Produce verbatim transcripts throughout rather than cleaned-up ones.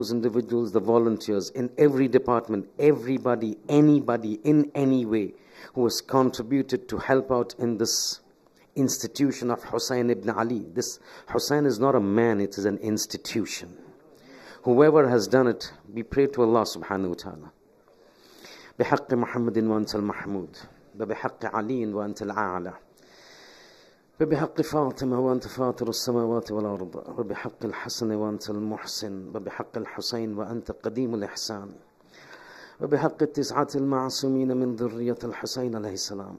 those individuals, the volunteers in every department, everybody, anybody, in any way, who has contributed to help out in this institution of Hussein ibn Ali. This Hussein is not a man, it is an institution. Whoever has done it, we pray to Allah subhanahu wa ta'ala. بحق محمد وأنت المحمود وبحق علي وأنت الأعلى وبحق فاطمة وأنت فاطر السماوات والأرض وبحق الحسن وأنت المحسن وبحق الحسين وأنت قديم الإحسان وبحق التسعة المعصومين من ذرية الحسين عليه السلام.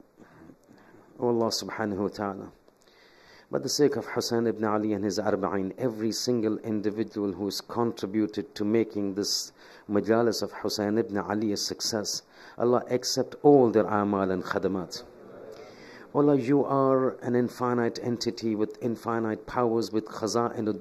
O Allah subhanahu wa ta'ala, by the sake of Hussein ibn Ali and his Arba'in, every single individual who has contributed to making this majalis of Hussein ibn Ali a success, Allah accept all their amal and khadamat. Allah, you are an infinite entity with infinite powers, with khaza'in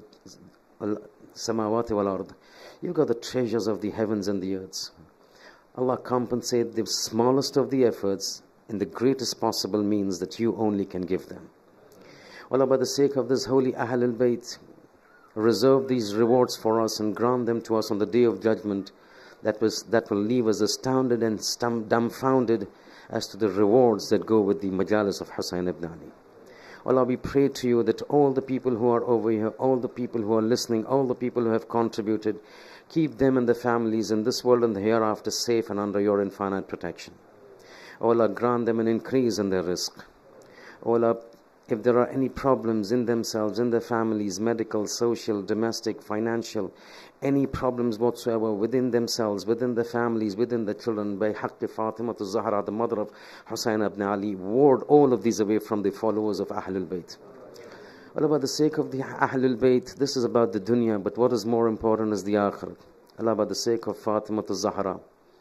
al-samawati wal-ard. You've got the treasures of the heavens and the earths. Allah, compensate the smallest of the efforts in the greatest possible means that you only can give them. Allah, by the sake of this holy Ahlul Bayt, reserve these rewards for us and grant them to us on the day of judgment that, was, that will leave us astounded and stum- dumbfounded as to the rewards that go with the majalis of Hussein ibn Ali. Allah, we pray to you that all the people who are over here, all the people who are listening, all the people who have contributed, keep them and their families in this world and the hereafter safe and under your infinite protection. Allah, grant them an increase in their rizq. Allah, if there are any problems in themselves, in their families, medical, social, domestic, financial, any problems whatsoever within themselves, within their families, within their children, by Haqqi Fatima Zahra, the mother of Hussein ibn Ali, ward all of these away from the followers of Ahlul Bayt. Allah, by the sake of the Ahlul Bayt, this is about the dunya, but what is more important is the akhirat. Allah, by the sake of Fatima Zahra,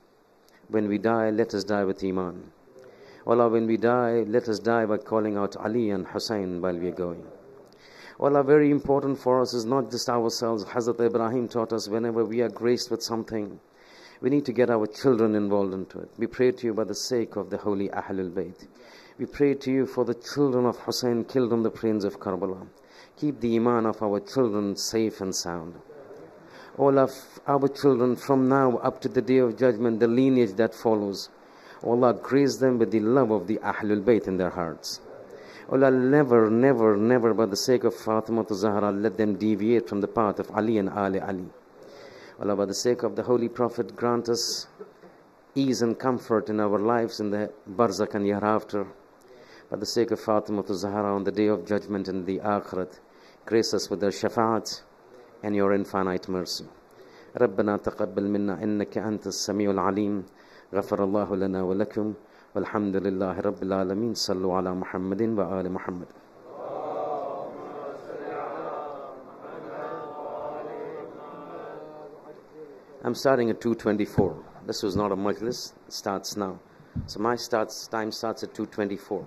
when we die, let us die with Iman. Allah, when we die, let us die by calling out Ali and Hussein while we are going. Allah, very important for us is not just ourselves. Hazrat Ibrahim taught us whenever we are graced with something, we need to get our children involved into it. We pray to you by the sake of the holy Ahlul Bayt. We pray to you for the children of Hussein killed on the plains of Karbala. Keep the iman of our children safe and sound. All of our children from now up to the day of judgment, the lineage that follows, Allah, grace them with the love of the Ahlul Bayt in their hearts. Allah, never, never, never, by the sake of Fatima Zahra, let them deviate from the path of Ali and Ali Ali. Allah, by the sake of the Holy Prophet, grant us ease and comfort in our lives in the barzakh and hereafter. By the sake of Fatima Zahra on the day of judgment in the akhirat, grace us with their shafa'at and your infinite mercy. ربنا تقبل منا إنك أنت السميع العليم غفر الله لنا ولكم والحمد لله رب العالمين صلوا على محمد وآل محمد. I'm starting at two twenty-four. This was not a majlis. It starts now. So my starts time starts at two twenty-four.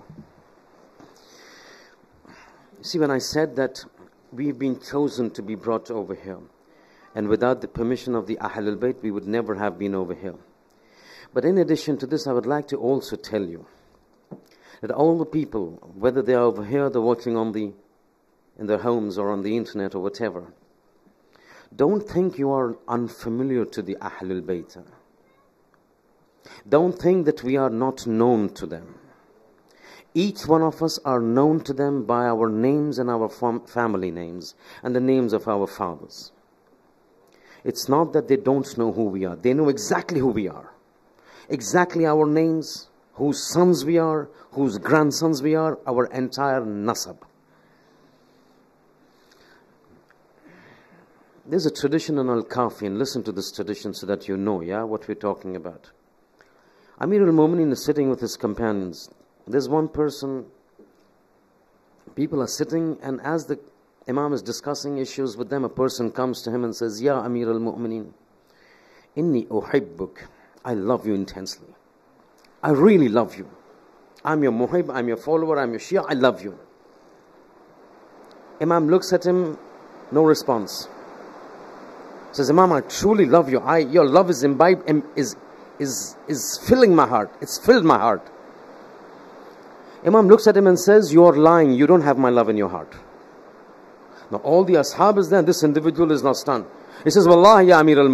You see, when I said that we've been chosen to be brought over here, and without the permission of the Ahlul Bayt, we would never have been over here. But in addition to this, I would like to also tell you that all the people, whether they are over here, they're watching on the, in their homes or on the internet or whatever, don't think you are unfamiliar to the Ahlul Bayt. Don't think that we are not known to them. Each one of us are known to them by our names and our fam- family names and the names of our fathers. It's not that they don't know who we are. They know exactly who we are. Exactly our names, whose sons we are, whose grandsons we are, our entire nasab. There's a tradition in Al-Kafi, and listen to this tradition so that you know, yeah, what we're talking about. Amir al-Mu'minin is sitting with his companions. There's one person, people are sitting, and as the Imam is discussing issues with them, a person comes to him and says, Ya Amir al-Mu'minin, Inni uhibbuk. I love you intensely. I really love you. I'm your muhib, I'm your follower, I'm your Shia, I love you. Imam looks at him, no response. Says, Imam, I truly love you. I, your love is imbibed, is, is, is filling my heart. It's filled my heart. Imam looks at him and says, you are lying. You don't have my love in your heart. Now all the ashab is there. This individual is not stunned. He says, Wallahi, Ya Amir al